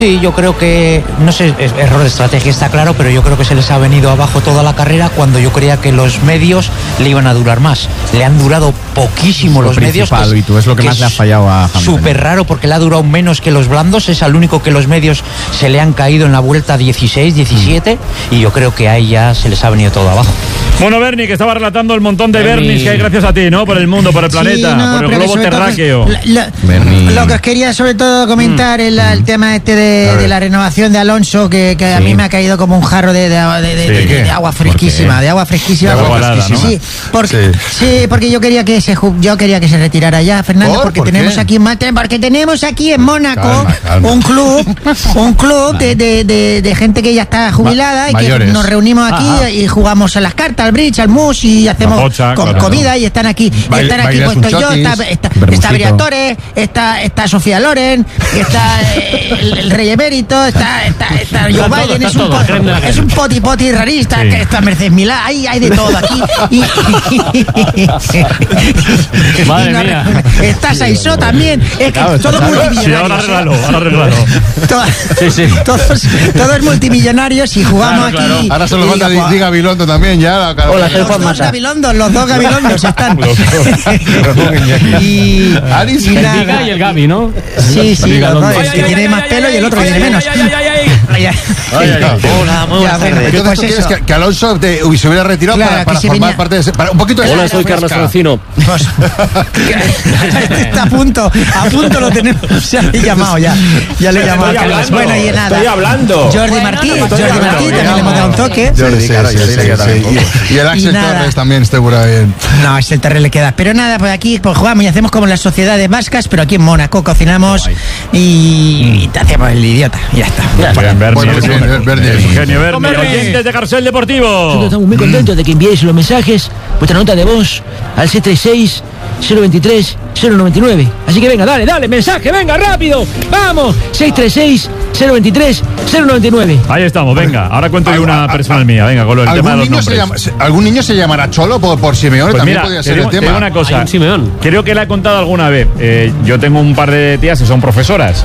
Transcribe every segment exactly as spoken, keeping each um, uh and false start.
Sí, yo creo que, no sé, es, error de estrategia está claro, pero yo creo que se les ha venido abajo toda la carrera cuando yo creía que los medios le iban a durar más. Le han durado poquísimo los medios. Que, y tú es lo que, que más le ha fallado a Hamilton. Súper raro porque le ha durado menos que los blandos, es al único que los medios se le han caído en la vuelta dieciséis, diecisiete mm. y yo creo que ahí ya se les ha venido todo abajo. Bueno, Bernie, que estaba relatando el montón de Bernis que hay gracias a ti, ¿no? Por el mundo, por el planeta, sí, no, por el globo terráqueo. La, la, lo que os quería sobre todo comentar mm. es la, el tema este de, de la renovación de Alonso, que, que sí. a mí me ha caído como un jarro de, de, de, de, sí. de, de agua fresquísima, de agua fresquísima. De agua balada, ¿no? Sí, porque, sí. sí, porque yo quería que se yo quería que se retirara ya, Fernando, oh, porque ¿por tenemos qué? aquí porque tenemos aquí en Mónaco calma, calma. un club, un club de, de, de, de gente que ya está jubilada Ma- y que mayores. nos reunimos aquí Ajá. y jugamos a las cartas, al bridge, al mus y hacemos pocha, con, claro, comida ¿no? y están aquí, y Bail, están aquí puestos yo, está, está, está Briatore, está, está Sofía Loren, está eh, el, el rey emérito, está, está, está Joe está Biden, todo, es, un todo, pot, es un poti poti rarista, sí. que está Mercedes Milá, hay, hay de todo aquí. Y, Madre no, mía. Está Saisó también, es que claro, todos multimillonarios. Sí, ahora arreglalo, ahora arreglalo. Todo, sí, sí. Todos, todos multimillonarios y jugamos claro, aquí. Claro. Ahora solo falta Di Gabilondo también, ya. Hola, los dos Masa. Gabilondos, los dos Gabilondos están. y Aris, y el Diga y el Gabi, ¿no? Sí, sí, los dos. El que tiene más pelo y el otro tiene menos. Hola, muy buenas tardes. Entonces tú quieres que, que Alonso te, se hubiera retirado claro, para, para formar venía... parte de ese, para un poquito de Hola, soy Carlos Francino. Está a punto, a punto lo tenemos. Ya le he llamado ya. Ya le he llamado a Carlos. Bueno, y nada. Estoy hablando. Jordi bueno, Martí, no Jordi Martí, también le hemos dado un toque. Jordi, claro, sí, sí, sí, y el Axel Torres también esté por ahí. No, Axel Torres le queda. Pero nada, pues aquí pues jugamos y hacemos como las sociedades vascas, pero aquí en Mónaco cocinamos y te hacemos el idiota. Y ya está. Bien, Bernie. Genio Bernie. Oyentes de Carrusel Deportivo. Nosotros estamos muy contentos de que enviéis los mensajes, vuestra nota de voz al seis tres seis, cero veintitrés, cero noventa y nueve. Así que venga, dale, dale, mensaje, venga, rápido. Vamos, seis tres seis, cero veintitrés, cero noventa y nueve. Ahí estamos, venga. Ahora cuento yo una personal mía, venga, con lo del tema de los nombres. Llama, ¿Algún niño se llamará Cholo por, por Simeone? Pues también mira, podría ser digo, el tema. Te digo una cosa, creo que la he contado alguna vez. Eh, yo tengo un par de tías que son profesoras.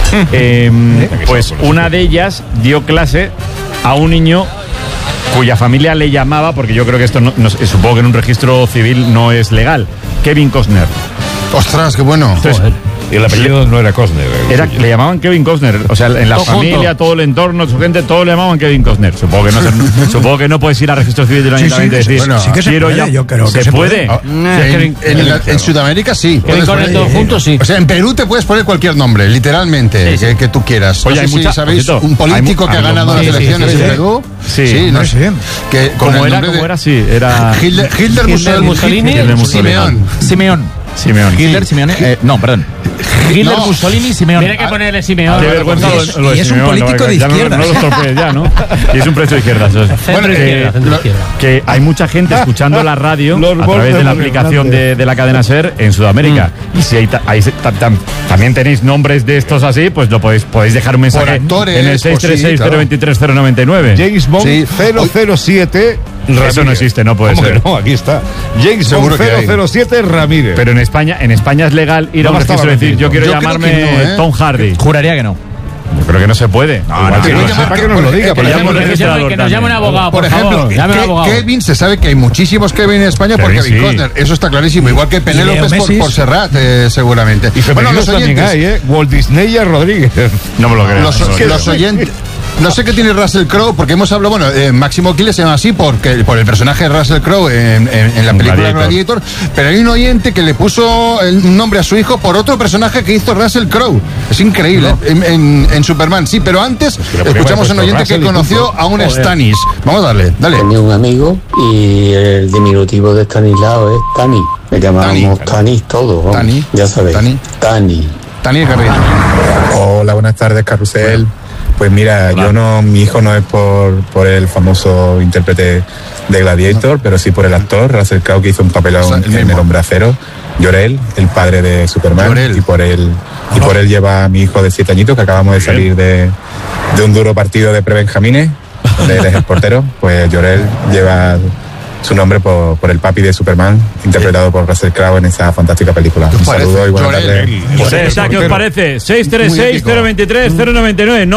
eh, pues una de ellas dio clase a un niño cuya familia le llamaba, porque yo creo que esto no, no, supongo que en un registro civil no es legal, Kevin Costner. Ostras, qué bueno. Entonces, y el apellido no era Costner. Era, le llamaban Kevin Costner. O sea, en la todo familia, junto. Todo el entorno, su gente, todo le llamaban Kevin Costner. Supongo que no, se, supongo que no puedes ir al registro civil del ayuntamiento sí, sí, y decir, bueno, sí que se puede, ya, yo creo que ¿se, se puede? puede? Oh, en, Kevin, en, en, en Sudamérica sí. Kevin Costner todos juntos sí. O sea, en Perú te puedes poner cualquier nombre, literalmente, sí, sí. Que, que tú quieras. No Oye, sé si mucha, sabéis, poquito, un político hay, que ha ganado las elecciones en Perú. Sí, sí, no sé. Que ¿Cómo era? ¿Cómo era? Sí, era Hitler Mussolini. Simeón. Simeón. Simeón. Hitler, Simeone. Eh, no, perdón. Hitler, no. Mussolini, Simeone. Tiene que ponerle Simeone. Qué vergüenza lo, lo de y es Simeone, un político no, de izquierda. No, no lo estropees ya, ¿no? Y es un precio de izquierda. Bueno, que, lo, que hay mucha gente escuchando la radio a través de la aplicación de, de la cadena SER en Sudamérica. Mm. Y si hay, hay ta, ta, también tenéis nombres de estos así, pues lo podéis, podéis dejar un mensaje actores, en el seis tres seis, cero veintitrés, cero noventa y nueve. James Bond sí. cero cero siete. Ramírez. Eso no existe, no puede ¿Cómo ser. Que no, aquí está. James Bond cero cero siete Ramírez. Pero en España, en España es legal ir no a un registro y decir, yo quiero yo llamarme no, ¿eh? Tom Hardy. Juraría que no. Yo creo que no se puede. No, no, que, no, sepa que nos lo diga. Que, que, que nos llame un abogado, por, por ejemplo. Favor, que, abogado. Kevin, se sabe que hay muchísimos Kevin en España por Kevin sí. Costner. Eso está clarísimo. Igual que Penélope por, por Serrat, eh, seguramente. Y bueno, los oyentes también hay, ¿eh? Walt Disney y Rodríguez. No me lo creo. Los, no los, los oyentes... No sé qué tiene Russell Crowe, porque hemos hablado, bueno, eh, Máximo Aquiles se llama así porque, por el personaje de Russell Crowe en, en, en la película Gladiator. Gladiator, pero hay un oyente que le puso el nombre a su hijo por otro personaje que hizo Russell Crowe. Es increíble, no. en, en, en Superman, sí, pero antes pero escuchamos a un oyente Russell que conoció a un Joder. Stanis. Vamos a darle, dale. Tenía un amigo y el diminutivo de Stanislao es Tani. Le llamábamos Tani todo, vamos. Tani, ya sabéis. Tani. Tani. Tani Garrido. Hola, buenas tardes, Carrusel. Bueno. Pues mira, Hola. yo no, mi hijo no es por, por el famoso intérprete de Gladiator, no. pero sí por el actor Russell Crowe, que hizo un papelón o sea, el en El Hombre Acero. Jor-El, el padre de Superman, Jor-El. y por él y por él lleva a mi hijo de siete añitos, que acabamos de salir de, de un duro partido de prebenjamines, donde él es el portero. Pues Jor-El lleva su nombre por, por el papi de Superman, interpretado por Russell Crowe en esa fantástica película. Un saludo y buenas tardes. ¿Qué os parece? seis tres seis, cero dos tres, cero nueve nueve.